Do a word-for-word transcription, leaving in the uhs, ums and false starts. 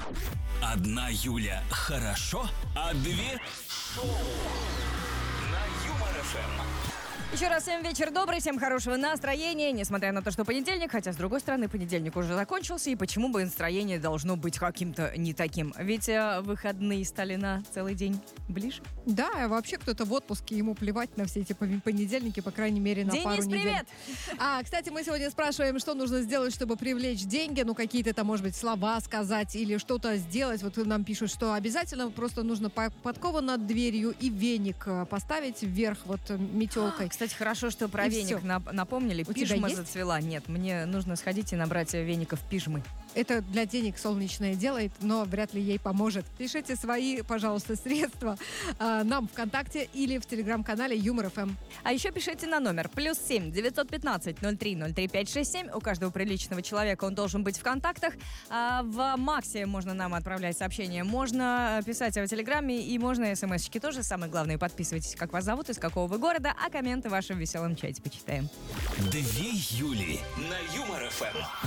Одна Юля хорошо, а две шоу на Юмор эф эм. Еще раз всем вечер добрый, всем хорошего настроения, несмотря на то, что понедельник, хотя, с другой стороны, понедельник уже закончился, и почему бы настроение должно быть каким-то не таким? Ведь э, выходные стали на целый день ближе. Да, вообще кто-то в отпуске, ему плевать на все эти понедельники, по крайней мере, на Денис, пару недель. привет! А, кстати, мы сегодня спрашиваем, что нужно сделать, чтобы привлечь деньги, ну, какие-то там, может быть, слова сказать или что-то сделать. Вот нам пишут, что обязательно просто нужно подкову над дверью и веник поставить вверх вот метелкой. Кстати, хорошо, что про И веник всё. нап- напомнили. У тебя Пижма есть? зацвела. Нет, мне нужно сходить и набрать веников пижмы. Это для денег солнечное делает, но вряд ли ей поможет. Пишите свои, пожалуйста, средства э, нам ВКонтакте или в телеграм-канале Юмор эф эм. А еще пишите на номер плюс семь девятьсот пятнадцать ноль три ноль три пять шесть семь. У каждого приличного человека он должен быть в контактах. А в Максе можно нам отправлять сообщения. Можно писать в Телеграме и можно смс-очки тоже. Самое главное, подписывайтесь, как вас зовут, из какого вы города, а комменты в вашем веселом чате почитаем. Две Юли на Юмор эф эм.